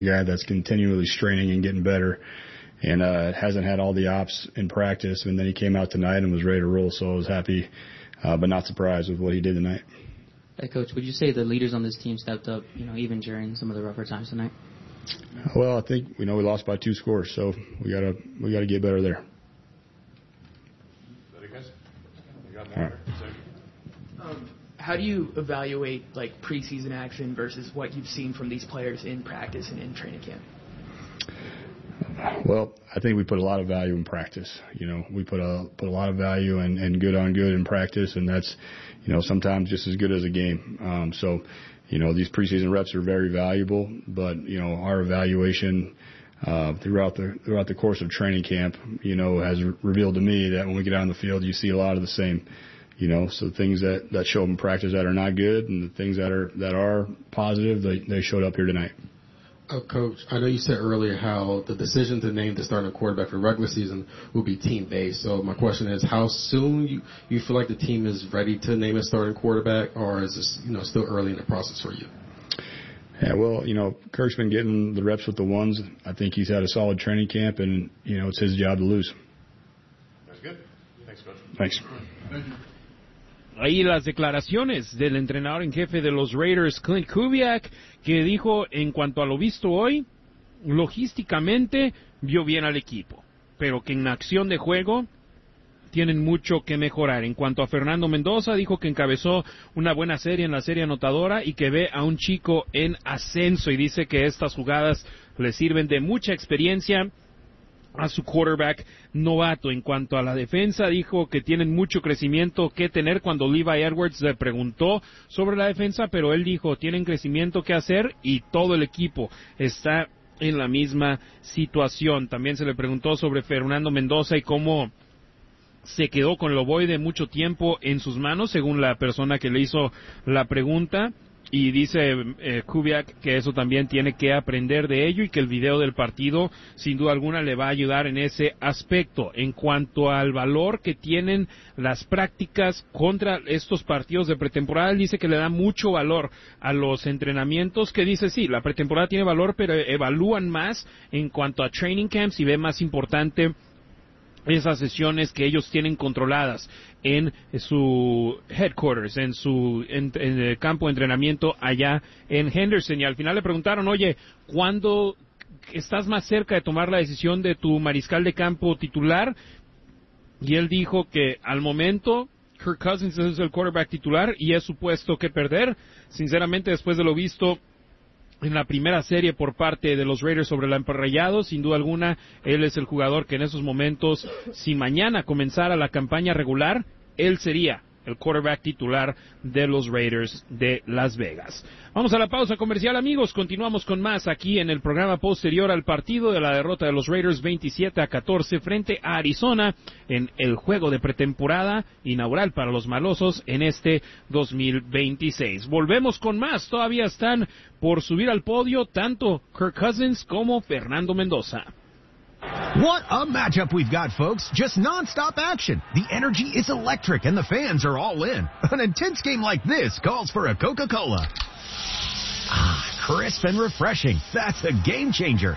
guy that's continually straining and getting better, and hasn't had all the ops in practice. And then he came out tonight and was ready to roll. So I was happy, but not surprised with what he did tonight. Hey, Coach, would you say the leaders on this team stepped up, even during some of the rougher times tonight? Well, I think we lost by 2 scores, so we gotta get better there. All right. How do you evaluate preseason action versus what you've seen from these players in practice and in training camp? Well, I think we put a lot of value in practice. We put a lot of value and good on good in practice, and that's sometimes just as good as a game. So these preseason reps are very valuable, but our evaluation throughout the course of training camp, has revealed to me that when we get out on the field, you see a lot of the same. So things that show up in practice that are not good, and the things that are positive, they showed up here tonight. Coach, I know you said earlier how the decision to name the starting quarterback for regular season will be team-based. So my question is, how soon you feel like the team is ready to name a starting quarterback, or is this still early in the process for you? Yeah, well, Kirk's been getting the reps with the ones. I think he's had a solid training camp, and it's his job to lose. That's good. Thanks, Coach. Thanks. Thank you. Ahí las declaraciones del entrenador en jefe de los Raiders, Klint Kubiak, que dijo en cuanto a lo visto hoy, logísticamente vio bien al equipo, pero que en acción de juego tienen mucho que mejorar. En cuanto a Fernando Mendoza, dijo que encabezó una buena serie en la serie anotadora y que ve a un chico en ascenso, y dice que estas jugadas le sirven de mucha experiencia a su quarterback novato. En cuanto a la defensa, dijo que tienen mucho crecimiento que tener. Cuando Levi Edwards le preguntó sobre la defensa, pero él dijo, tienen crecimiento que hacer y todo el equipo está en la misma situación. También se le preguntó sobre Fernando Mendoza y cómo se quedó con el ovoide mucho tiempo en sus manos, según la persona que le hizo la pregunta. Y dice Kubiak que eso también tiene que aprender de ello y que el video del partido sin duda alguna le va a ayudar en ese aspecto. En cuanto al valor que tienen las prácticas contra estos partidos de pretemporada, él dice que le da mucho valor a los entrenamientos, que dice sí, la pretemporada tiene valor, pero evalúan más en cuanto a training camps y ve más importante esas sesiones que ellos tienen controladas en su headquarters, en el campo de entrenamiento allá en Henderson. Y al final le preguntaron, oye, ¿cuándo estás más cerca de tomar la decisión de tu mariscal de campo titular? Y él dijo que al momento Kirk Cousins es el quarterback titular y es su puesto que perder. Sinceramente, después de lo visto en la primera serie por parte de los Raiders sobre el Rayados, sin duda alguna, él es el jugador que en esos momentos, si mañana comenzara la campaña regular, él sería el quarterback titular de los Raiders de Las Vegas. Vamos a la pausa comercial, amigos. Continuamos con más aquí en el programa posterior al partido de la derrota de los Raiders 27-14 frente a Arizona en el juego de pretemporada inaugural para los malosos en este 2026. Volvemos con más. Todavía están por subir al podio tanto Kirk Cousins como Fernando Mendoza. What a matchup we've got, folks. Just non-stop action. The energy is electric and the fans are all in. An intense game like this calls for a Coca-Cola. Ah, crisp and refreshing. That's a game changer.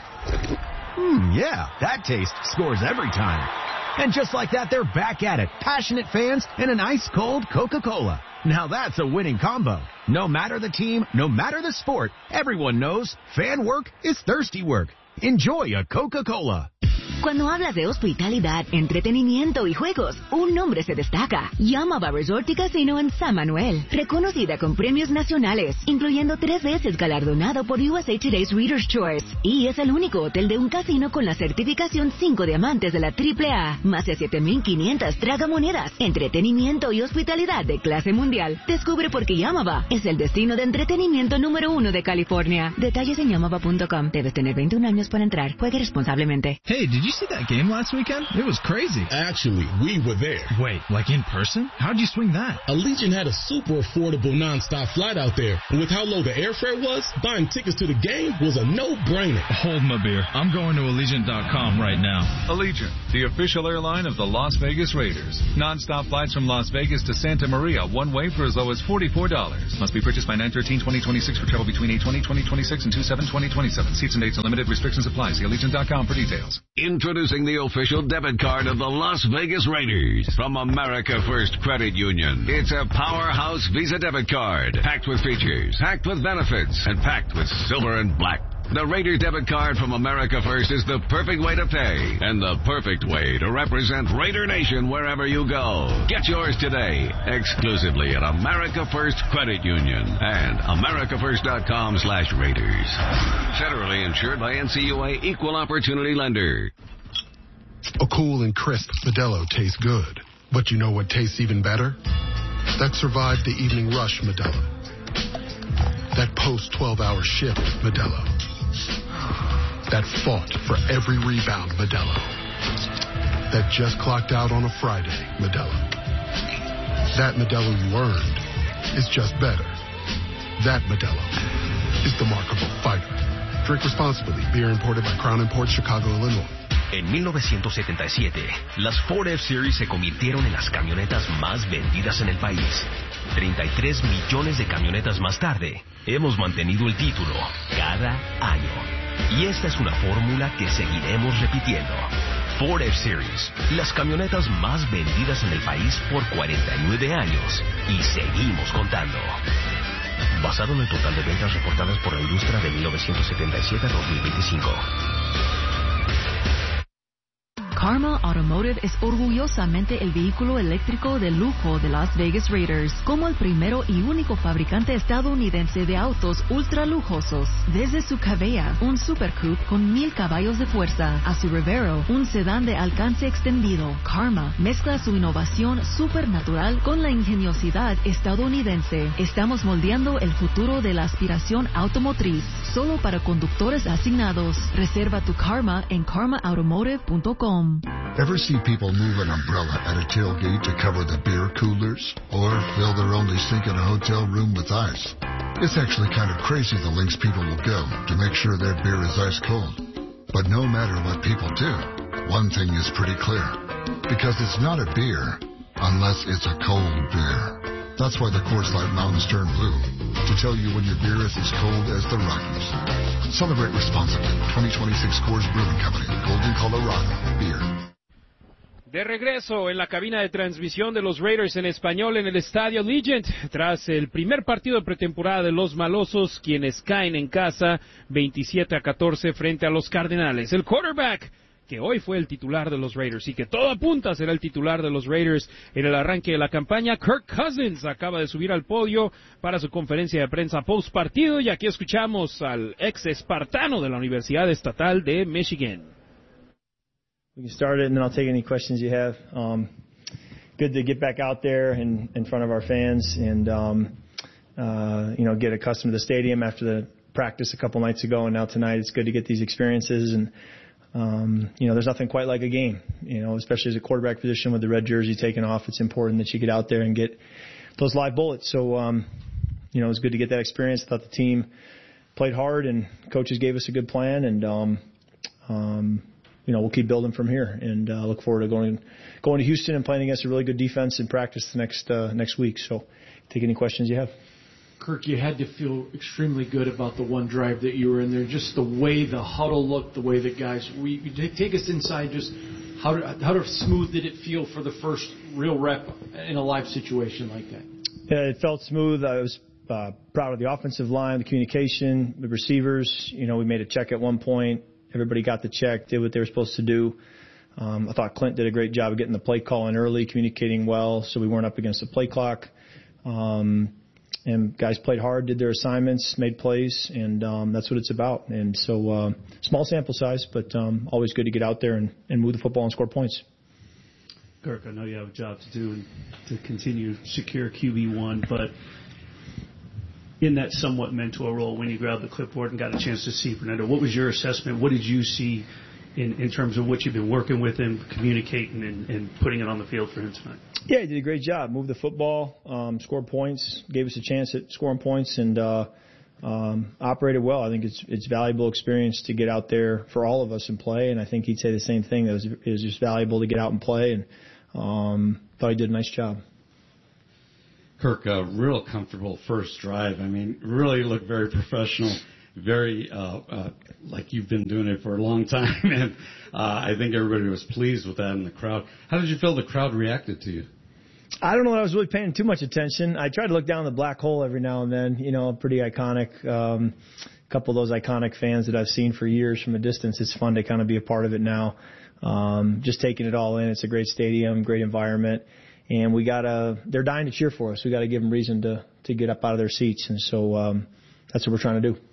Yeah, that taste scores every time. And just like that, they're back at it. Passionate fans and an ice-cold Coca-Cola. Now that's a winning combo. No matter the team, no matter the sport, everyone knows fan work is thirsty work. Enjoy a Coca-Cola. Cuando hablas de hospitalidad, entretenimiento y juegos, un nombre se destaca. Yamava Resort y Casino en San Manuel. Reconocida con premios nacionales, incluyendo 3 veces galardonado por USA Today's Reader's Choice. Y es el único hotel de un casino con la certificación 5 diamantes de la AAA. Más de 7,500 tragamonedas, entretenimiento y hospitalidad de clase mundial. Descubre por qué Yamava es el destino de entretenimiento número 1 de California. Detalles en yamava.com. Debes tener 21 años para entrar. Juegue responsablemente. Hey, did you see that game last weekend? It was crazy. Actually, we were there. Wait, like in person? How'd you swing that? Allegiant had a super affordable nonstop flight out there. And with how low the airfare was, buying tickets to the game was a no-brainer. Hold my beer. I'm going to Allegiant.com right now. Allegiant, the official airline of the Las Vegas Raiders. Nonstop flights from Las Vegas to Santa Maria, one way for as low as $44. Must be purchased by 9/13/2026 for travel between 8/20/2026 and 2/7/2027. Seats and dates are limited. Restrictions apply. See Allegiant.com for details. Introducing the official debit card of the Las Vegas Raiders from America First Credit Union. It's a powerhouse Visa debit card, packed with features, packed with benefits, and packed with silver and black. The Raider debit card from America First is the perfect way to pay and the perfect way to represent Raider Nation wherever you go. Get yours today, exclusively at America First Credit Union and americafirst.com/Raiders. Federally insured by NCUA Equal Opportunity Lender. A cool and crisp Modelo tastes good. But you know what tastes even better? That survived the evening rush Modelo. That post-12-hour shift Modelo. That fought for every rebound Modelo. That just clocked out on a Friday Modelo. That Modelo you earned is just better. That Modelo is the mark of a fighter. Drink responsibly. Beer imported by Crown Imports, Chicago, Illinois. En 1977, las Ford F-Series se convirtieron en las camionetas más vendidas en el país. 33 millones de camionetas más tarde, hemos mantenido el título cada año. Y esta es una fórmula que seguiremos repitiendo. Ford F-Series, las camionetas más vendidas en el país por 49 años. Y seguimos contando. Basado en el total de ventas reportadas por la industria de 1977 a 2025. Karma Automotive es orgullosamente el vehículo eléctrico de lujo de Las Vegas Raiders, como el primero y único fabricante estadounidense de autos ultra lujosos. Desde su Cavea, un Super Coupe con 1000 caballos de fuerza, a su Revero, un sedán de alcance extendido, Karma mezcla su innovación supernatural con la ingeniosidad estadounidense. Estamos moldeando el futuro de la aspiración automotriz, solo para conductores asignados. Reserva tu Karma en karmaautomotive.com. Ever see people move an umbrella at a tailgate to cover the beer coolers? Or fill their only sink in a hotel room with ice? It's actually kind of crazy the lengths people will go to make sure their beer is ice cold. But no matter what people do, one thing is pretty clear. Because it's not a beer unless it's a cold beer. That's why the Coors Light Mountains turn blue, to tell you when your beer is as cold as the Rockies. Celebrate responsibly. 2026 Coors Brewing Company, Golden, Colorado. Beer. De regreso en la cabina de transmisión de los Raiders en español en el estadio Allegiant, tras el primer partido de pretemporada de los Malosos, quienes caen en casa 27-14 frente a los Cardenales. El quarterback, que hoy fue el titular de los Raiders y que todo apunta a ser el titular de los Raiders en el arranque de la campaña, Kirk Cousins, acaba de subir al podio para su conferencia de prensa post partido, y aquí escuchamos al ex espartano de la Universidad Estatal de Michigan. We can start it and then I'll take any questions you have. Good to get back out there in front of our fans and get accustomed to the stadium after the practice a couple nights ago, and now tonight it's good to get these experiences. And there's nothing quite like a game, especially as a quarterback position with the red jersey taken off. It's important that you get out there and get those live bullets. So, it was good to get that experience. I thought the team played hard and coaches gave us a good plan, and, we'll keep building from here, and look forward to going to Houston and playing against a really good defense in practice next week. So take any questions you have. Kirk, you had to feel extremely good about the one drive that you were in there, just the way the huddle looked, the way the guys. Take us inside. Just how smooth did it feel for the first real rep in a live situation like that? Yeah, it felt smooth. I was proud of the offensive line, the communication, the receivers. We made a check at one point. Everybody got the check, did what they were supposed to do. I thought Clint did a great job of getting the play call in early, communicating well, so we weren't up against the play clock. And guys played hard, did their assignments, made plays, and that's what it's about. And so small sample size, but always good to get out there and move the football and score points. Kirk, I know you have a job to do and to continue to secure QB1, but in that somewhat mentor role when you grabbed the clipboard and got a chance to see Fernando, what was your assessment? What did you see in terms of what you've been working with him, communicating, and putting it on the field for him tonight? Yeah, he did a great job. Moved the football, scored points, gave us a chance at scoring points, and operated well. I think it's valuable experience to get out there for all of us and play, and I think he'd say the same thing. It was just valuable to get out and play, and thought he did a nice job. Kirk, a real comfortable first drive. I mean, really looked very professional, very like you've been doing it for a long time, and I think everybody was pleased with that in the crowd. How did you feel the crowd reacted to you? I don't know that I was really paying too much attention. I try to look down the black hole every now and then, pretty iconic. A couple of those iconic fans that I've seen for years from a distance. It's fun to kind of be a part of it now. Just taking it all in. It's a great stadium, great environment. And they're dying to cheer for us. We got to give them reason to get up out of their seats. And so, that's what we're trying to do.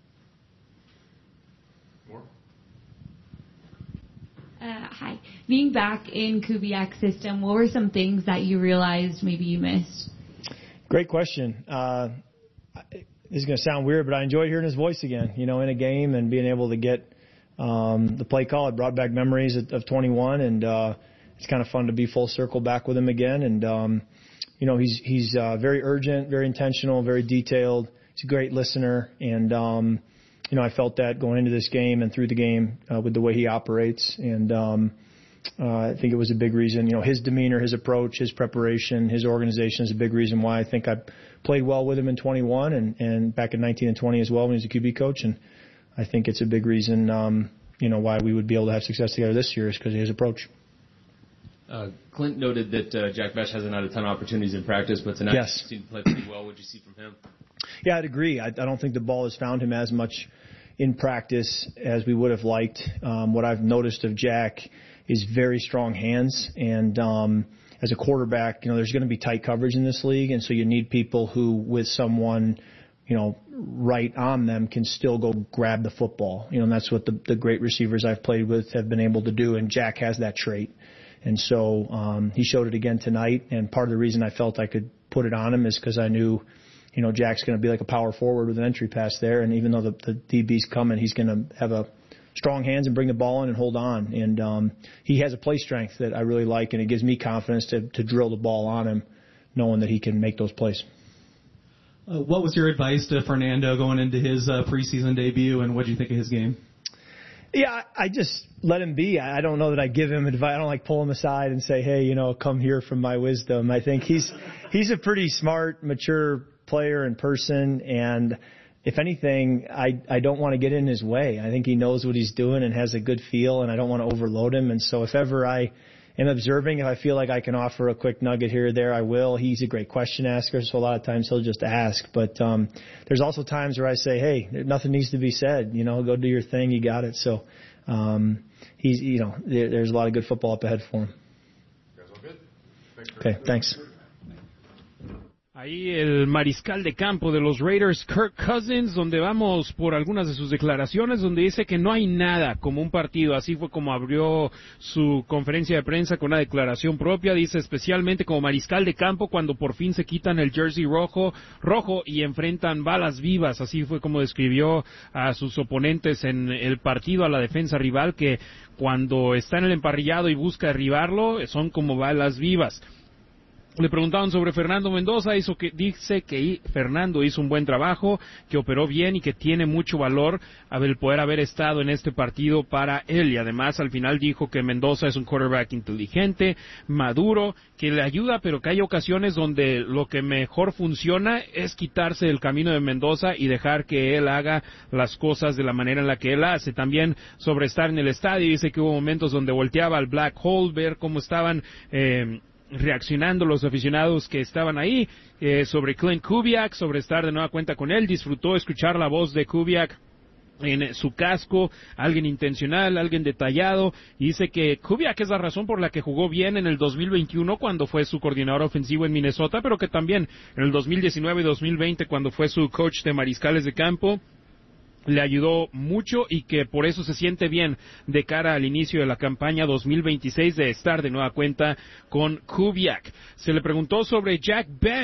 Hi. Being back in Kubiak's system, what were some things that you realized maybe you missed? Great question. This is going to sound weird, but I enjoyed hearing his voice again, in a game and being able to get the play call. It brought back memories of 21, and it's kind of fun to be full circle back with him again. And, he's very urgent, very intentional, very detailed. He's a great listener, and I felt that going into this game and through the game with the way he operates. And I think it was a big reason, his demeanor, his approach, his preparation, his organization is a big reason why I think I played well with him in 21 and back in 19 and 20 as well when he was a QB coach. And I think it's a big reason, why we would be able to have success together this year is because of his approach. Clint noted that Jack Bech hasn't had a ton of opportunities in practice, but tonight yes. He seemed to play pretty well. What did you see from him? Yeah, I'd agree. I don't think the ball has found him as much in practice as we would have liked. What I've noticed of Jack is very strong hands. And as a quarterback, there's going to be tight coverage in this league. And so you need people who, with someone, right on them, can still go grab the football. And that's what the great receivers I've played with have been able to do. And Jack has that trait. And so he showed it again tonight. And part of the reason I felt I could put it on him is because I knew Jack's going to be like a power forward with an entry pass there. And even though the DB's coming, he's going to have a strong hands and bring the ball in and hold on. And he has a play strength that I really like, and it gives me confidence to drill the ball on him, knowing that he can make those plays. What was your advice to Fernando going into his preseason debut, and what did you think of his game? Yeah, I just let him be. I don't know that I give him advice. I don't pull him aside and say, hey, come here from my wisdom. I think he's a pretty smart, mature player and person, and if anything, I don't want to get in his way. I think he knows what he's doing and has a good feel, and I don't want to overload him. And so if ever I am observing, if I feel like I can offer a quick nugget here or there, I will. He's a great question asker, so a lot of times he'll just ask. But there's also times where I say, hey, nothing needs to be said. Go do your thing. You got it. So he's, there's a lot of good football up ahead for him. You guys all good? Okay, thanks. Ahí el mariscal de campo de los Raiders, Kirk Cousins, donde vamos por algunas de sus declaraciones, donde dice que no hay nada como un partido. Así fue como abrió su conferencia de prensa con una declaración propia. Dice especialmente como mariscal de campo cuando por fin se quitan el jersey rojo y enfrentan balas vivas. Así fue como describió a sus oponentes en el partido, a la defensa rival, que cuando está en el emparrillado y busca derribarlo, son como balas vivas. Le preguntaban sobre Fernando Mendoza, dice que Fernando hizo un buen trabajo, que operó bien y que tiene mucho valor el poder haber estado en este partido para él. Y además al final dijo que Mendoza es un quarterback inteligente, maduro, que le ayuda, pero que hay ocasiones donde lo que mejor funciona es quitarse del camino de Mendoza y dejar que él haga las cosas de la manera en la que él hace. También sobre estar en el estadio, dice que hubo momentos donde volteaba al black hole, ver cómo estaban reaccionando los aficionados que estaban ahí, sobre Clint Kubiak, sobre estar de nueva cuenta con él. Disfrutó escuchar la voz de Kubiak en su casco, alguien intencional, alguien detallado, y dice que Kubiak es la razón por la que jugó bien en el 2021 cuando fue su coordinador ofensivo en Minnesota, pero que también en el 2019 y 2020 cuando fue su coach de mariscales de campo le ayudó mucho y que por eso se siente bien de cara al inicio de la campaña 2026 de estar de nueva cuenta con Kubiak. Se le preguntó sobre Jack Bech,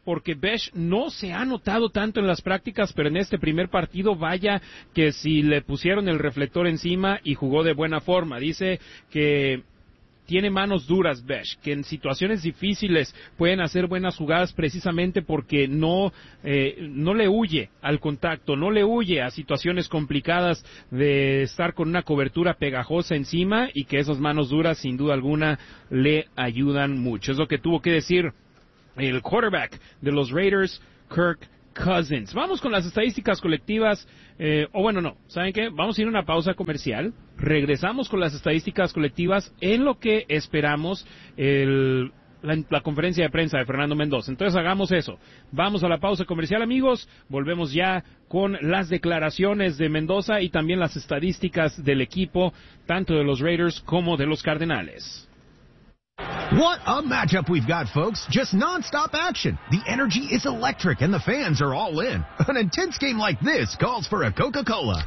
porque Besh no se ha notado tanto en las prácticas, pero en este primer partido, vaya que si le pusieron el reflector encima y jugó de buena forma. Dice que tiene manos duras Besh, que en situaciones difíciles pueden hacer buenas jugadas precisamente porque no le huye al contacto, no le huye a situaciones complicadas de estar con una cobertura pegajosa encima, y que esas manos duras sin duda alguna le ayudan mucho. Es lo que tuvo que decir el quarterback de los Raiders, Kirk Cousins. Vamos con las estadísticas colectivas, ¿saben qué? Vamos a ir a una pausa comercial, regresamos con las estadísticas colectivas en lo que esperamos la conferencia de prensa de Fernando Mendoza. Entonces hagamos eso, vamos a la pausa comercial, amigos, volvemos ya con las declaraciones de Mendoza y también las estadísticas del equipo, tanto de los Raiders como de los Cardenales. What a matchup we've got, folks. Just non-stop action. The energy is electric and the fans are all in. An intense game like this calls for a Coca-Cola.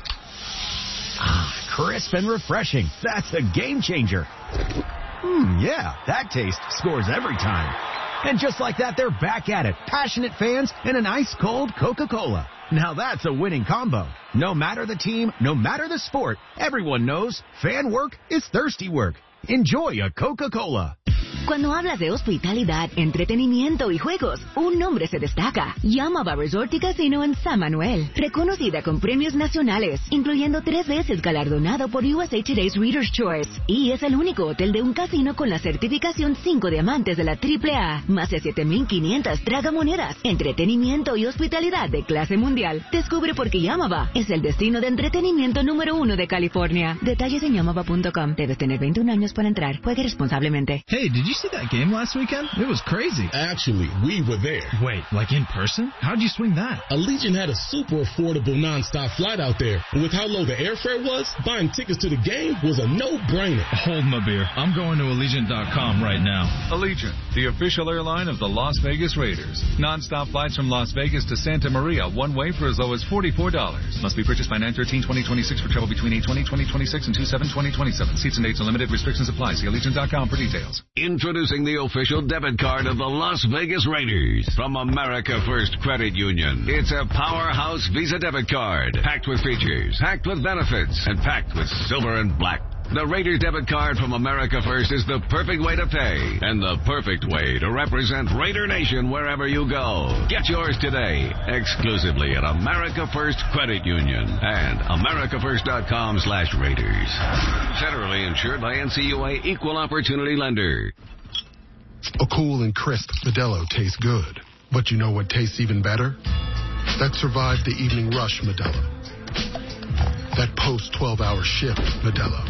Crisp and refreshing. That's a game changer. Yeah, that taste scores every time. And just like that, they're back at it. Passionate fans and an ice-cold Coca-Cola. Now that's a winning combo. No matter the team, no matter the sport, everyone knows fan work is thirsty work. Enjoy a Coca-Cola. Cuando hablas de hospitalidad, entretenimiento y juegos, un nombre se destaca. Yamava Resort y Casino en San Manuel. Reconocida con premios nacionales, incluyendo 3 veces galardonado por USA Today's Reader's Choice. Y es el único hotel de un casino con la certificación 5 diamantes de la AAA. Más de 7,500 tragamonedas, entretenimiento y hospitalidad de clase mundial. Descubre por qué Yamava es el destino de entretenimiento número 1 de California. Detalles en yamava.com. Debes tener 21 años para entrar. Juegue responsablemente. Hey, did you see that game last weekend? It was crazy. Actually, we were there. Wait, like in person? How'd you swing that? Allegiant had a super affordable nonstop flight out there. And with how low the airfare was, buying tickets to the game was a no-brainer. Hold my beer. I'm going to Allegiant.com right now. Allegiant, the official airline of the Las Vegas Raiders. Non-stop flights from Las Vegas to Santa Maria, one way for as low as $44. Must be purchased by 9/13/2026 for travel between 8/20/2026 and 2/7/2027. Seats and dates and limited restrictions apply. See Allegiant.com for details. Introducing the official debit card of the Las Vegas Raiders from America First Credit Union. It's a powerhouse Visa debit card, packed with features, packed with benefits, and packed with silver and black. The Raiders debit card from America First is the perfect way to pay and the perfect way to represent Raider Nation wherever you go. Get yours today, exclusively at America First Credit Union and americafirst.com/Raiders. Federally insured by NCUA Equal Opportunity Lender. A cool and crisp Modelo tastes good. But you know what tastes even better? That survived the evening rush Modelo. That post-12-hour shift Modelo.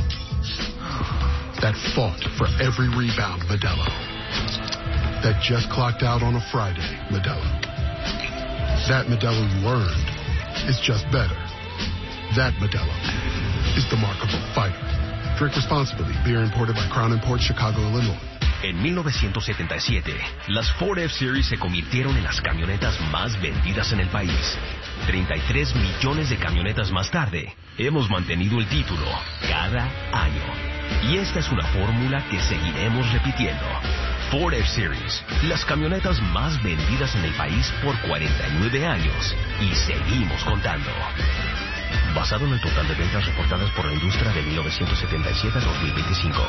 That fought for every rebound Modelo. That just clocked out on a Friday Modelo. That Modelo you earned is just better. That Modelo is the mark of a fighter. Drink responsibly. Beer imported by Crown Imports, Chicago, Illinois. En 1977, las Ford F-Series se convirtieron en las camionetas más vendidas en el país. 33 millones de camionetas más tarde, hemos mantenido el título cada año. Y esta es una fórmula que seguiremos repitiendo. Ford F-Series, las camionetas más vendidas en el país por 49 años. Y seguimos contando. Basado en el total de ventas reportadas por la industria de 1977 a 2025.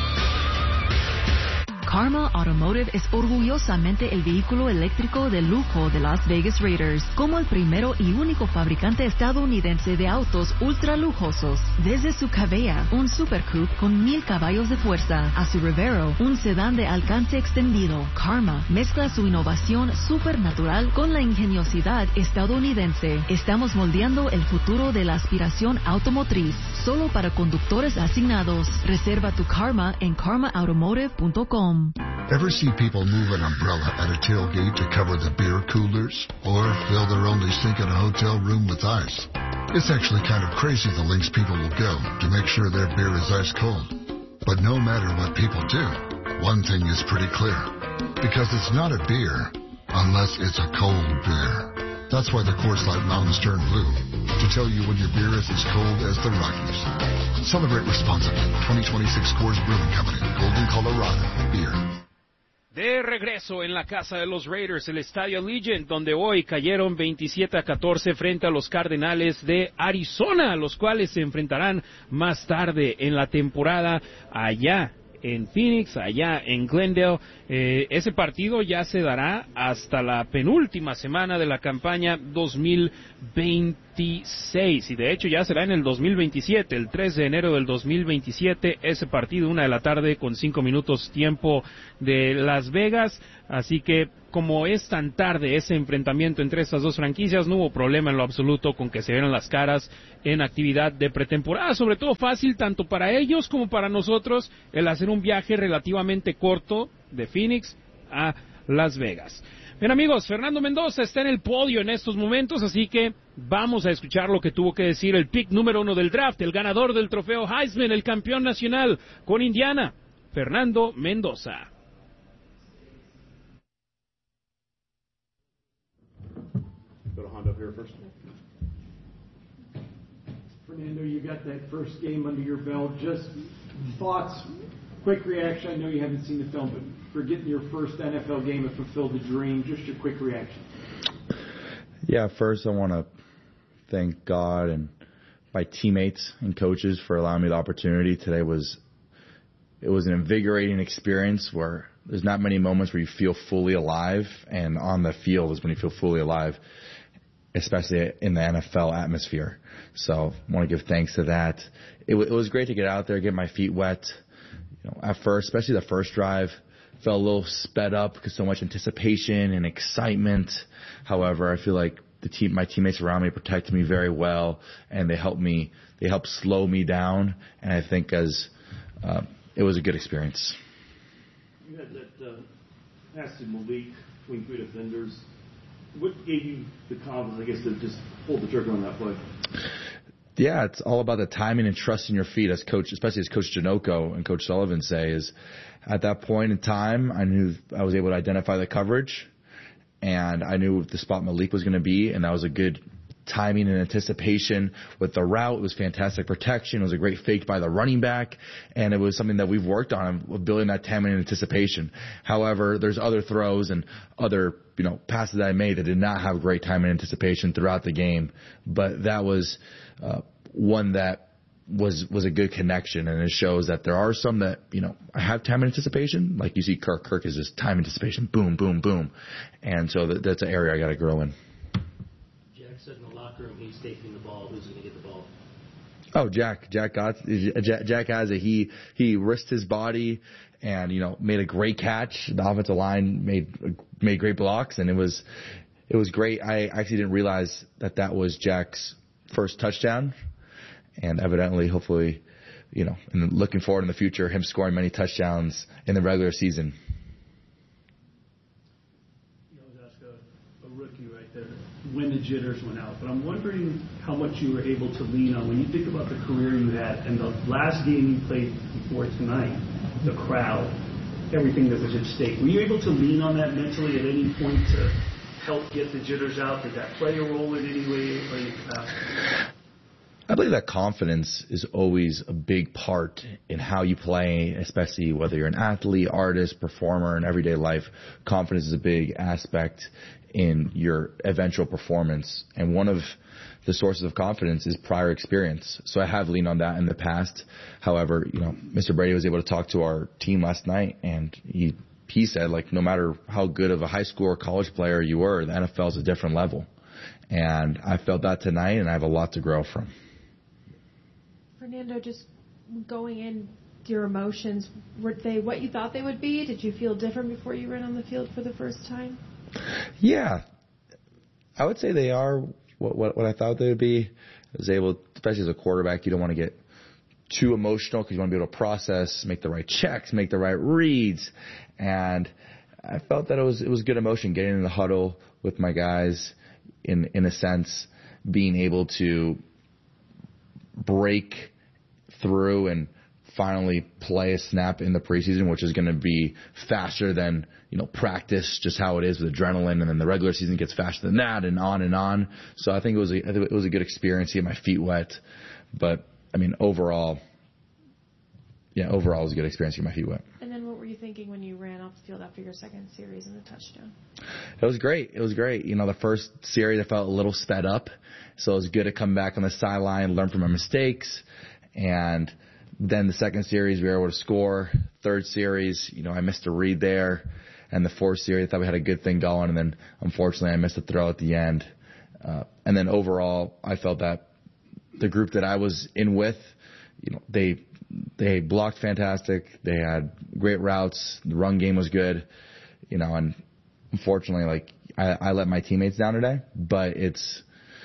Karma Automotive es orgullosamente el vehículo eléctrico de lujo de Las Vegas Raiders, como el primero y único fabricante estadounidense de autos ultra lujosos. Desde su Cabella, un Super Coupe con 1000 caballos de fuerza, a su Rivero, un sedán de alcance extendido, Karma mezcla su innovación supernatural con la ingeniosidad estadounidense. Estamos moldeando el futuro de la aspiración automotriz, solo para conductores asignados. Reserva tu Karma en karmaautomotive.com. Ever see people move an umbrella at a tailgate to cover the beer coolers? Or fill their only sink in a hotel room with ice? It's actually kind of crazy the lengths people will go to make sure their beer is ice cold. But no matter what people do, one thing is pretty clear. Because it's not a beer unless it's a cold beer. That's why the Coors Light mountains turn blue, to tell you when your beer is as cold as the Rockies. Celebrate responsibly. 2026 Coors Brewing Company, Golden, Colorado. Beer. De regreso en la casa de los Raiders, el Estadio Allegiant, donde hoy cayeron 27-14 frente a los Cardenales de Arizona, los cuales se enfrentarán más tarde en la temporada allá en Phoenix, allá en Glendale. Ese partido ya se dará hasta la penúltima semana de la campaña 2026 y de hecho ya será en el 2027, el 3 de enero del 2027, ese partido 1:00 p.m. con 5 minutos tiempo de Las Vegas. Así que como es tan tarde ese enfrentamiento entre estas dos franquicias, no hubo problema en lo absoluto con que se vieran las caras en actividad de pretemporada. Sobre todo fácil tanto para ellos como para nosotros el hacer un viaje relativamente corto de Phoenix a Las Vegas. Bien amigos, Fernando Mendoza está en el podio en estos momentos, así que vamos a escuchar lo que tuvo que decir el pick número 1 del draft, el ganador del trofeo Heisman, el campeón nacional con Indiana, Fernando Mendoza. Up here first. Fernando, you got that first game under your belt. Just thoughts, quick reaction. I know you haven't seen the film, but for getting your first NFL game and fulfilled the dream, just your quick reaction. Yeah, first I want to thank God and my teammates and coaches for allowing me the opportunity. Today was an invigorating experience where there's not many moments where you feel fully alive, and on the field is when you feel fully alive, especially in the NFL atmosphere. So I want to give thanks to that. It was great to get out there, get my feet wet. You know, at first, especially the first drive, felt a little sped up because so much anticipation and excitement. However, I feel like my teammates around me protected me very well, and they helped slow me down. And I think it was a good experience. You had that pass to Malik between three defenders. What gave you the confidence, I guess, to just pull the trigger on that play? Yeah, it's all about the timing and trusting your feet, especially as Coach Janocko and Coach Sullivan say. Is at that point in time, I knew I was able to identify the coverage, and I knew the spot Malik was going to be, and that was a good timing and anticipation with the route. It was fantastic protection. It was a great fake by the running back, and it was something that we've worked on, building that timing and anticipation. However, there's other throws and other passes that I made that did not have great timing and anticipation throughout the game, but that was one that was a good connection, and it shows that there are some that I have time and anticipation, like you see Kirk is just time anticipation, boom, boom, boom, and so that's an area I got to grow in. In the locker room, he's taking the ball. Who's going to get the ball? Oh, Jack has it. He risked his body and made a great catch. The offensive line made great blocks, and it was great. I actually didn't realize that was Jack's first touchdown, and evidently, hopefully, and looking forward in the future, him scoring many touchdowns in the regular season. When the jitters went out, but I'm wondering how much you were able to lean on when you think about the career you had and the last game you played before tonight, the crowd, everything that was at stake. Were you able to lean on that mentally at any point to help get the jitters out? Did that play a role in any way or any capacity? I believe that confidence is always a big part in how you play, especially whether you're an athlete, artist, performer, in everyday life. Confidence is a big aspect in your eventual performance. And one of the sources of confidence is prior experience. So I have leaned on that in the past. However, Mr. Brady was able to talk to our team last night, and he said, no matter how good of a high school or college player you were, the NFL is a different level. And I felt that tonight, and I have a lot to grow from. Fernando, just going in, your emotions, were they what you thought they would be? Did you feel different before you ran on the field for the first time? Yeah, I would say they are what I thought they would be. I was able, especially as a quarterback, you don't want to get too emotional because you want to be able to process, make the right checks, make the right reads, and I felt that it was good emotion getting in the huddle with my guys, in a sense, being able to break through and finally play a snap in the preseason, which is going to be faster than practice, just how it is with adrenaline, and then the regular season gets faster than that, and on and on. So I think it was a good experience to get my feet wet, but I mean overall it was a good experience to get my feet wet. And then what were you thinking when you ran off the field after your second series and the touchdown? It was great. You know, the first series I felt a little sped up, so it was good to come back on the sideline, learn from my mistakes, and then the second series we were able to score. Third series, you know, I missed a read there, and the fourth series I thought we had a good thing going, and then unfortunately I missed a throw at the end. And then overall, I felt that the group that I was in with, you know, they blocked fantastic. They had great routes. The run game was good, you know, and unfortunately, like, I let my teammates down today, but it's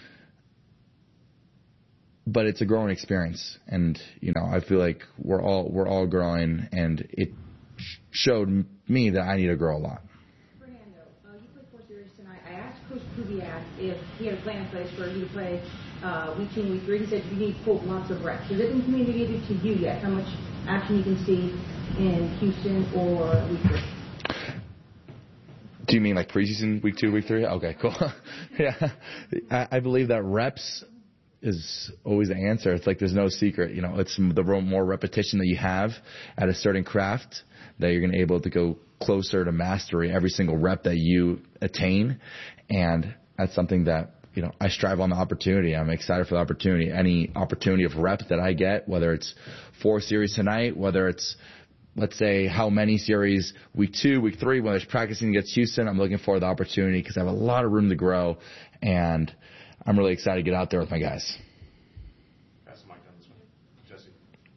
a growing experience. And, you know, I feel like we're all growing, and it showed me that I need to grow a lot. Fernando, you played 4 series tonight. I asked Coach Kubiak if he had a plan in place for you to play week 2 and week 3. He said you need, quote, lots of reps. Has it been communicated to you yet how much action you can see in Houston or week 3? Do you mean like preseason, week 2, week 3? Okay, cool. Yeah, I believe that reps is always the answer. It's like there's no secret. You know, it's the more repetition that you have at a certain craft that you're going to be able to go closer to mastery every single rep that you attain. And that's something that, you know, I strive on the opportunity. I'm excited for the opportunity. Any opportunity of rep that I get, whether it's 4 series tonight, whether it's, let's say, how many series week 2, week 3, whether it's practicing against Houston, I'm looking for the opportunity because I have a lot of room to grow, and I'm really excited to get out there with my guys. Pass the mic down this way. Jesse.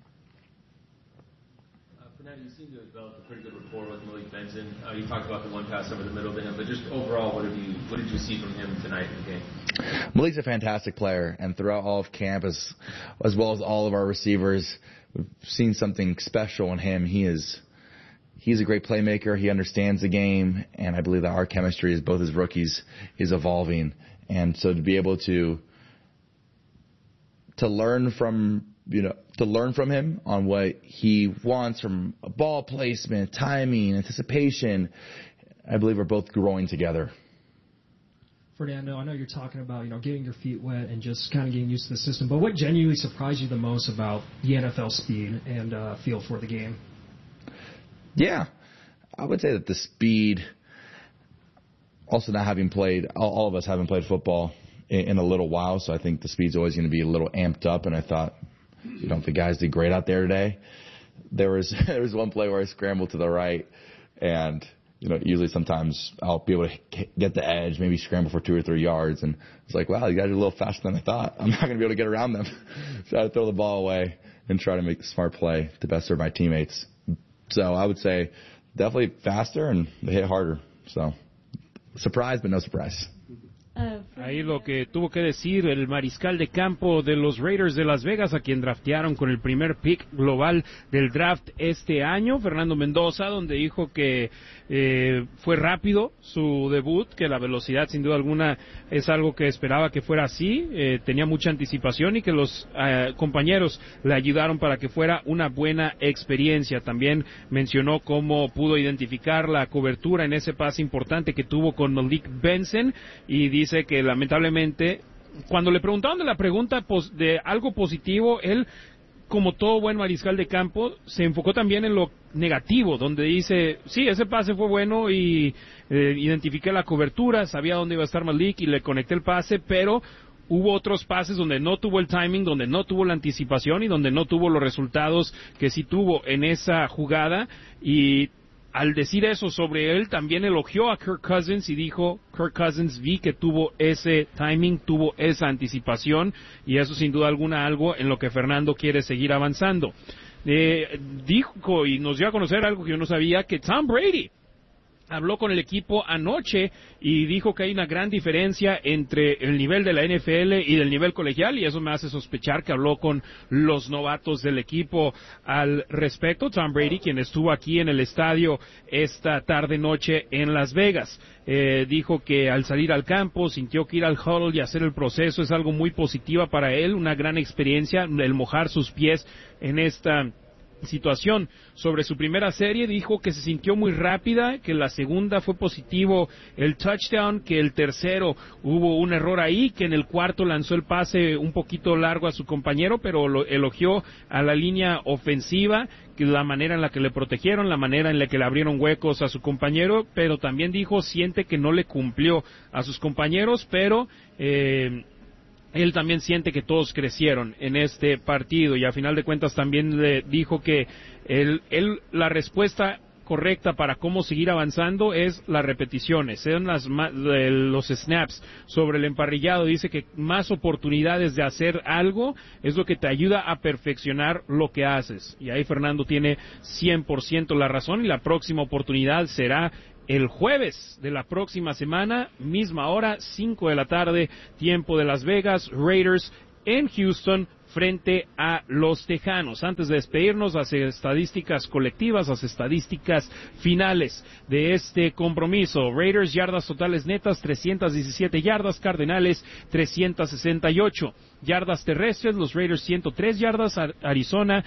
Fernando, you seem to have developed a pretty good rapport with Malik Benson. You talked about the one pass over the middle to him, but just overall, what did you see from him tonight in the game? Malik's a fantastic player, and throughout all of camp, as well as all of our receivers, we've seen something special in him. He's a great playmaker. He understands the game, and I believe that our chemistry as both as rookies is evolving. And so to be able to learn from him on what he wants from a ball placement, timing, anticipation, I believe we're both growing together. Fernando, I know you're talking about, you know, getting your feet wet and just kind of getting used to the system, but what genuinely surprised you the most about the NFL speed and feel for the game? Yeah, I would say that the speed, also not having played, all of us haven't played football in a little while, so I think the speed's always going to be a little amped up, and I thought, you know, the guys did great out there today. There was one play where I scrambled to the right, and, you know, usually sometimes I'll be able to get the edge, maybe scramble for 2 or 3 yards, and it's like, wow, you guys are a little faster than I thought. I'm not going to be able to get around them. So I had to throw the ball away and try to make the smart play to best serve my teammates. So I would say definitely faster, and they hit harder. So surprise, but no surprise. Ahí lo que tuvo que decir el mariscal de campo de los Raiders de Las Vegas, a quien draftearon con el primer pick global del draft este año, Fernando Mendoza, donde dijo que fue rápido su debut, que la velocidad sin duda alguna es algo que esperaba que fuera así, tenía mucha anticipación y que los compañeros le ayudaron para que fuera una buena experiencia. También mencionó cómo pudo identificar la cobertura en ese pase importante que tuvo con Malik Benson, y dice que lamentablemente cuando le preguntaron de la pregunta de algo positivo, él, como todo buen mariscal de campo, se enfocó también en lo negativo, donde dice, sí, ese pase fue bueno y identifiqué la cobertura, sabía dónde iba a estar Malik y le conecté el pase, pero hubo otros pases donde no tuvo el timing, donde no tuvo la anticipación y donde no tuvo los resultados que sí tuvo en esa jugada. Y al decir eso sobre él, también elogió a Kirk Cousins y dijo, Kirk Cousins, vi que tuvo ese timing, tuvo esa anticipación, y eso sin duda alguna algo en lo que Fernando quiere seguir avanzando. Dijo y nos dio a conocer algo que yo no sabía, que Tom Brady habló con el equipo anoche y dijo que hay una gran diferencia entre el nivel de la NFL y del nivel colegial, y eso me hace sospechar que habló con los novatos del equipo al respecto. Tom Brady, quien estuvo aquí en el estadio esta tarde-noche en Las Vegas, dijo que al salir al campo sintió que ir al huddle y hacer el proceso es algo muy positiva para él, una gran experiencia, el mojar sus pies en esta situación. Sobre su primera serie dijo que se sintió muy rápida, que la segunda fue positivo el touchdown, que el tercero hubo un error ahí, que en el cuarto lanzó el pase un poquito largo a su compañero, pero lo elogió a la línea ofensiva, que la manera en la que le protegieron, la manera en la que le abrieron huecos a su compañero, pero también dijo siente que no le cumplió a sus compañeros, pero él también siente que todos crecieron en este partido, y a final de cuentas también le dijo que la respuesta correcta para cómo seguir avanzando es las repeticiones, sean los snaps sobre el emparrillado. Dice que más oportunidades de hacer algo es lo que te ayuda a perfeccionar lo que haces, y ahí Fernando tiene 100% la razón, y la próxima oportunidad será el jueves de la próxima semana, misma hora, 5 de la tarde, tiempo de Las Vegas, Raiders en Houston frente a los Tejanos. Antes de despedirnos, las estadísticas colectivas, las estadísticas finales de este compromiso. Raiders, yardas totales netas, 317 yardas, Cardenales, 368. Yardas terrestres, los Raiders 103 yardas, Arizona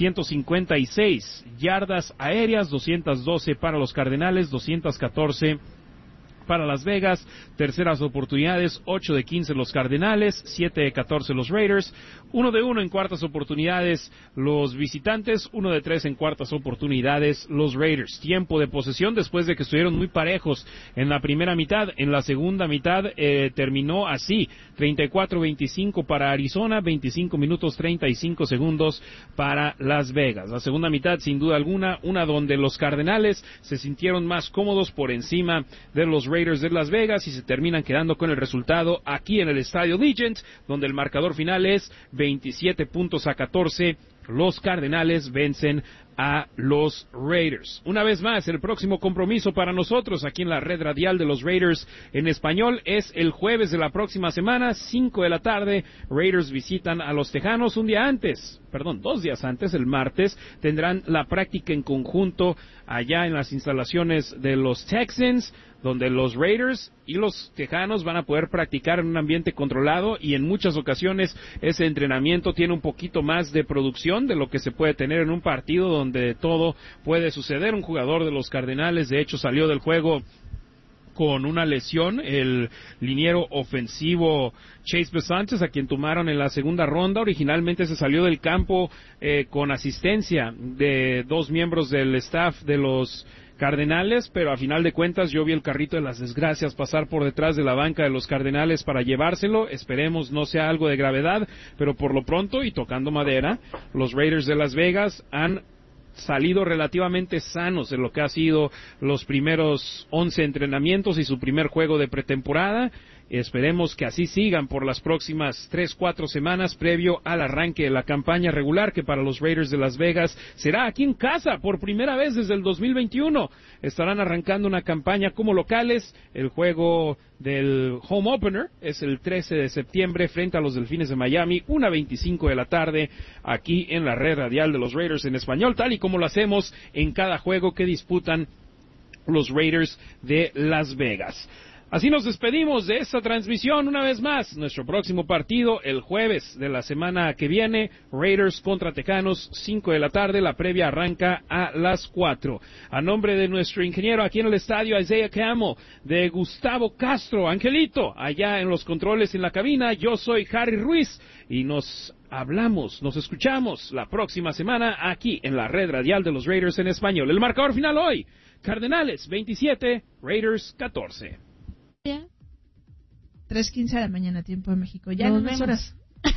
156. Yardas aéreas, 212 para los Cardenales, 214 para Las Vegas. Terceras oportunidades, 8 de 15 los Cardenales, 7 de 14 los Raiders. 1 de 1 en cuartas oportunidades los visitantes, 1 de 3 en cuartas oportunidades los Raiders. Tiempo de posesión, después de que estuvieron muy parejos en la primera mitad, en la segunda mitad terminó así: 34-25 para Arizona, 25 minutos 35 segundos para Las Vegas. La segunda mitad, sin duda alguna, una donde los Cardenales se sintieron más cómodos por encima de los Raiders de Las Vegas, y se terminan quedando con el resultado aquí en el Estadio Allegiant, donde el marcador final es 27-14. Los Cardenales vencen a los Raiders. Una vez más, el próximo compromiso para nosotros aquí en la red radial de los Raiders en español es el jueves de la próxima semana, 5 de la tarde. Raiders visitan a los Tejanos. 2 días antes, el martes, tendrán la práctica en conjunto allá en las instalaciones de los Texans, donde los Raiders y los Tejanos van a poder practicar en un ambiente controlado, y en muchas ocasiones ese entrenamiento tiene un poquito más de producción de lo que se puede tener en un partido donde todo puede suceder. Un jugador de los Cardenales, de hecho, salió del juego con una lesión, el liniero ofensivo Chase Besantes, a quien tomaron en la segunda ronda. Originalmente se salió del campo con asistencia de 2 miembros del staff de los Cardenales, pero a final de cuentas yo vi el carrito de las desgracias pasar por detrás de la banca de los Cardenales para llevárselo. Esperemos no sea algo de gravedad, pero por lo pronto, y tocando madera, los Raiders de Las Vegas han salido relativamente sanos de lo que ha sido los primeros 11 entrenamientos y su primer juego de pretemporada. Esperemos que así sigan por las próximas 3-4 semanas previo al arranque de la campaña regular, que para los Raiders de Las Vegas será aquí en casa por primera vez desde el 2021. Estarán arrancando una campaña como locales. El juego del home opener es el 13 de septiembre frente a los Delfines de Miami, 1:25 de la tarde, aquí en la red radial de los Raiders en español, tal y como lo hacemos en cada juego que disputan los Raiders de Las Vegas. Así nos despedimos de esta transmisión una vez más. Nuestro próximo partido el jueves de la semana que viene, Raiders contra Tejanos, 5 de la tarde. La previa arranca a las 4. A nombre de nuestro ingeniero aquí en el estadio, Isaiah Camo, de Gustavo Castro, Angelito, allá en los controles en la cabina, yo soy Harry Ruiz, y nos escuchamos la próxima semana aquí en la red radial de los Raiders en español. El marcador final hoy: Cardenales 27, Raiders 14. 3:15 de la mañana, tiempo de México. Ya en unas horas.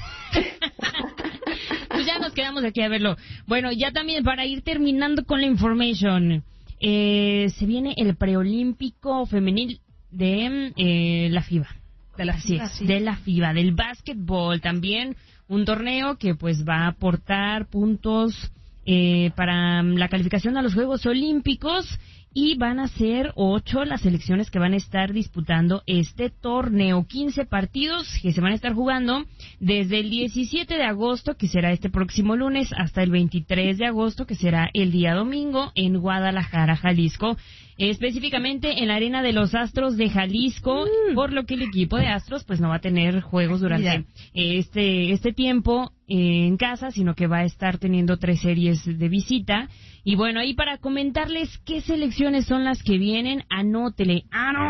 Pues ya nos quedamos aquí a verlo. Bueno, ya también para ir terminando con la information, se viene el preolímpico femenil de la FIBA. De la FIBA, del básquetbol. También un torneo que pues va a aportar puntos para la calificación a los Juegos Olímpicos. Y van a ser 8 las selecciones que van a estar disputando este torneo. 15 partidos que se van a estar jugando desde el 17 de agosto, que será este próximo lunes, hasta el 23 de agosto, que será el día domingo, en Guadalajara, Jalisco. específicamente en la arena de los Astros de Jalisco, por lo que el equipo de Astros pues no va a tener juegos durante este tiempo en casa, sino que va a estar teniendo 3 series de visita. Y bueno, ahí para comentarles qué selecciones son las que vienen, anótele.